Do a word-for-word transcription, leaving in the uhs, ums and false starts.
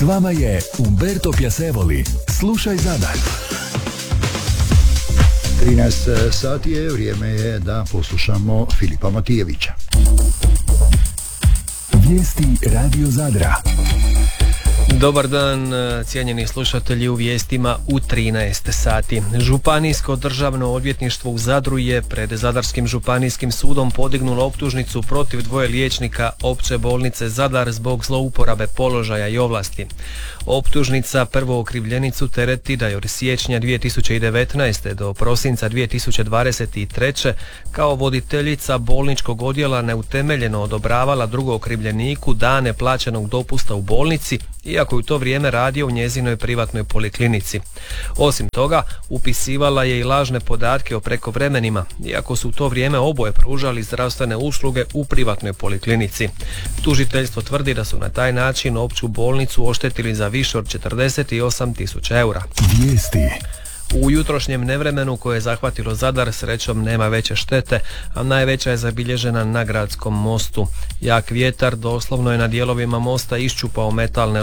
vama je Umberto Piacevoli. Slušaj Zadar. trinaest sati je, vrijeme je da poslušamo Filipa Matijevića. Vijesti Radio Zadra. Dobar dan, cijenjeni slušatelji, u vijestima u trinaest sati. Županijsko državno odvjetništvo u Zadru je pred Zadarskim županijskim sudom podignulo optužnicu protiv dvoje liječnika Opće bolnice Zadar zbog zlouporabe položaja i ovlasti. Optužnica prvo okrivljenicu tereti da je od siječnja dvije tisuće devetnaeste. do prosinca dvije tisuće dvadeset treće. kao voditeljica bolničkog odjela neutemeljeno odobravala drugom okrivljeniku dane plaćenog dopusta u bolnici, iako je u to vrijeme radio u njezinoj privatnoj poliklinici. Osim toga, upisivala je i lažne podatke o prekovremenima, iako su u to vrijeme oboje pružali zdravstvene usluge u privatnoj poliklinici. Tužiteljstvo tvrdi da su na taj način opću bolnicu oštetili za više od četrdeset osam tisuća eura. Vijesti. U jutrošnjem nevremenu koje je zahvatilo Zadar srećom nema veće štete, a najveća je zabilježena na Gradskom mostu. Jak vjetar doslovno je na dijelovima mosta iščupao metalne